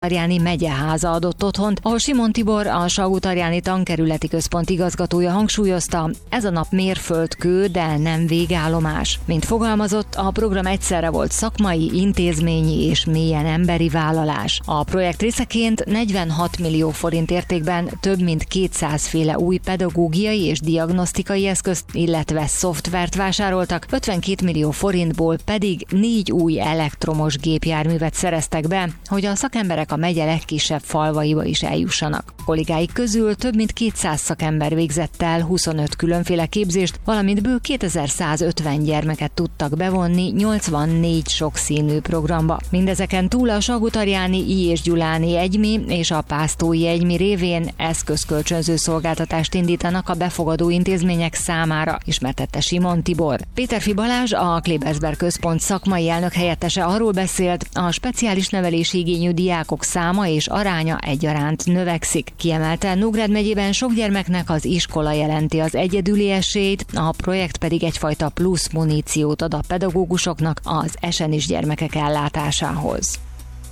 Salgótarjáni megyeháza adott otthont, ahol Simon Tibor, a Salgótarjáni Tankerületi Központ igazgatója hangsúlyozta, ez a nap mérföldkő, de nem végállomás. Mint fogalmazott, a program egyszerre volt szakmai, intézményi és mélyen emberi vállalás. A projekt részeként 46 millió forint értékben több mint 200 féle új pedagógiai és diagnosztikai eszközt, illetve szoftvert vásároltak, 52 millió forintból pedig 4 új elektromos gépjárművet szereztek be, hogy a szakemberek a megye legkisebb falvaiba is eljussanak. Kollégáik közül több mint 200 szakember végzett el 25 különféle képzést, valamint bő 2150 gyermeket tudtak bevonni 84 sokszínű programba. Mindezeken túl a Salgótarjáni I. és Gyuláni Egymi és a Pásztói Egymi révén eszközkölcsönző szolgáltatást indítanak a befogadó intézmények számára, ismertette Simon Tibor. Péterfi Balázs, a Klebersberg Központ szakmai elnök helyettese arról beszélt, a speciális nevelési igényű diákok száma és aránya egyaránt növekszik. Kiemelte, Nógrád megyében sok gyermeknek az iskola jelenti az egyedüli esélyt, a projekt pedig egyfajta plusz muníciót ad a pedagógusoknak az esenis gyermekek ellátásához.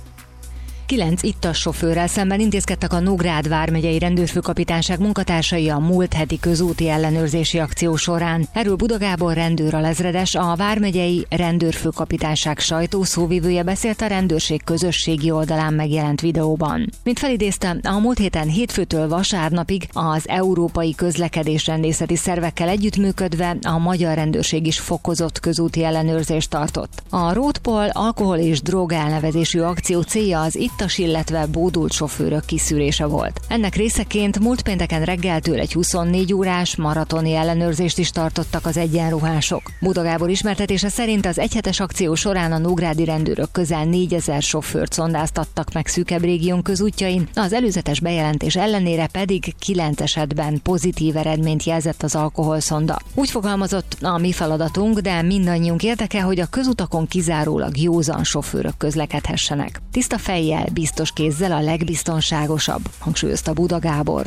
9 ittas sofőrrel szemben intézkedtek a Nógrád vármegyei rendőrfőkapitányság munkatársai a múlt heti közúti ellenőrzési akció során. Erről Buda Gábor rendőralezredes, a vármegyei rendőrfőkapitányság sajtószóvivője beszélt a rendőrség közösségi oldalán megjelent videóban. Mint felidézte, a múlt héten hétfőtől vasárnapig az európai közlekedésrendészeti szervekkel együttműködve a magyar rendőrség is fokozott közúti ellenőrzést tartott. A Roadpol alkohol és drog elnevezésű akció célja az ittas, illetve bódult sofőrök kiszűrése volt. Ennek részeként múlt pénteken reggeltől egy 24 órás maratoni ellenőrzést is tartottak az egyenruhások. Buda Gábor ismertetése szerint az egyhetes akció során a nógrádi rendőrök közel 4000 sofőrt szondáztattak meg szűkebb régión közútjain, az előzetes bejelentés ellenére pedig 9 esetben pozitív eredményt jelzett az alkoholszonda. Úgy fogalmazott, a mi feladatunk, de mindannyiunk érdeke, hogy a közutakon kizárólag józan sofőrök közlekedhessenek. Tiszta fejjel, biztos kézzel a legbiztonságosabb, hangsúlyozta Buda Gábor.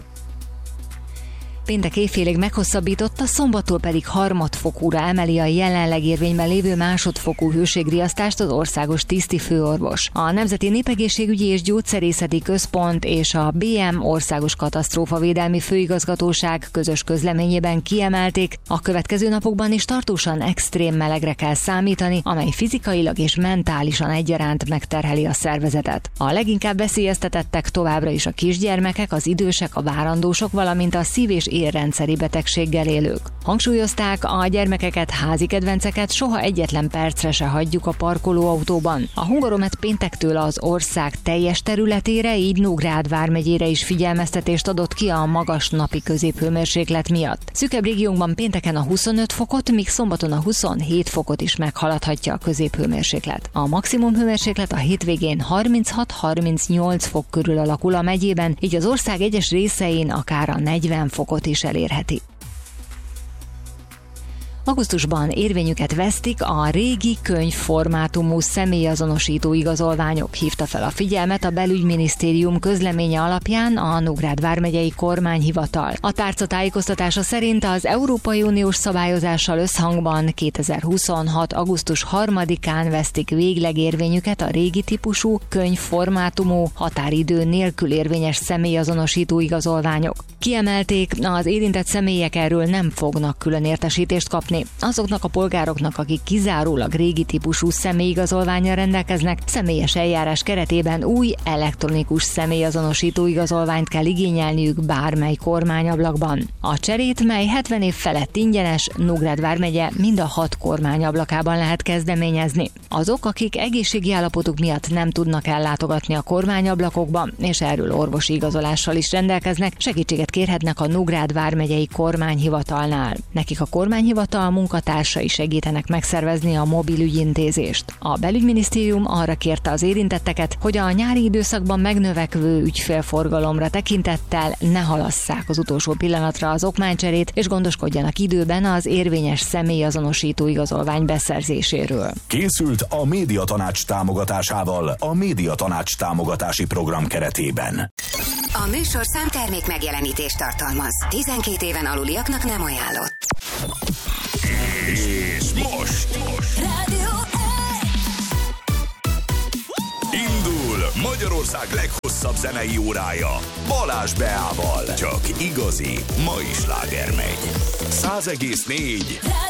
Péntek éjfélig meghosszabbította, szombattól pedig harmadfokúra emeli a jelenleg érvényben lévő másodfokú hőségriasztást az országos tisztifőorvos. A Nemzeti Népegészségügyi és Gyógyszerészeti Központ és a BM Országos Katasztrófavédelmi Főigazgatóság közös közleményében kiemelték, a következő napokban is tartósan extrém melegre kell számítani, amely fizikailag és mentálisan egyaránt megterheli a szervezetet. A leginkább veszélyeztetettek továbbra is a kisgyermekek, az idősek, a várandósok, valamint a szív- és érrendszeri betegséggel élők. Hangsúlyozták, a gyermekeket, házi kedvenceket soha egyetlen percre se hagyjuk a parkolóautóban. A Hungaromet péntektől az ország teljes területére, így Nógrád vármegyére is figyelmeztetést adott ki a magas napi középhőmérséklet miatt. Szűkebb régiónkban pénteken a 25 fokot, míg szombaton a 27 fokot is meghaladhatja a középhőmérséklet. A maximum hőmérséklet a hétvégén 36-38 fok körül alakul a megyében, így az ország egyes részein akár a 40 fokot is elérheti. Augusztusban érvényüket vesztik a régi könyvformátumú személyazonosító igazolványok, hívta fel a figyelmet a Belügyminisztérium közleménye alapján a Nógrád vármegyei kormányhivatal. A tárca tájékoztatása szerint az Európai Uniós szabályozással összhangban 2026. augusztus 3-án vesztik végleg érvényüket a régi típusú könyvformátumú határidő nélkül érvényes személyazonosító igazolványok. Kiemelték, az érintett személyek erről nem fognak külön értesítést kapni. Azoknak a polgároknak, akik kizárólag régi típusú személyigazolvánnyal rendelkeznek, személyes eljárás keretében új elektronikus személyazonosító igazolványt kell igényelniük bármely kormányablakban. A cserét, mely 70 év felett ingyenes, Nógrád vármegye mind a 6 kormányablakában lehet kezdeményezni. Azok, akik egészségi állapotuk miatt nem tudnak ellátogatni a kormányablakokba, és erről orvosi igazolással is rendelkeznek, segítséget kérhetnek a Nógrád vármegyei kormányhivatalnál. Nekik a kormányhivatal munkatársai segítenek megszervezni a mobil ügyintézést. A Belügyminisztérium arra kérte az érintetteket, hogy a nyári időszakban megnövekvő ügyfélforgalomra tekintettel ne halasszák az utolsó pillanatra az okmánycserét, és gondoskodjanak időben az érvényes személyazonosító igazolvány beszerzéséről. Készült a Médiatanács támogatásával a Médiatanács támogatási program keretében. A műsorszám termék megjelenítést tartalmaz. 12 éven aluliaknak nem ajánlott. És most Rádió indul Magyarország leghosszabb leghosszabb zenei órája Balázs Beával. Csak igazi mai sláger megy. 100,4